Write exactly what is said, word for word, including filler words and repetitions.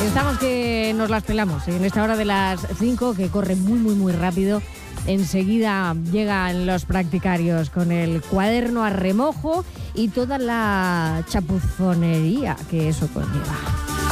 Estamos que nos las pelamos en esta hora de las cinco, que corre muy, muy, muy rápido. Enseguida llegan los practicarios con el cuaderno a remojo y toda la chapuzonería que eso conlleva.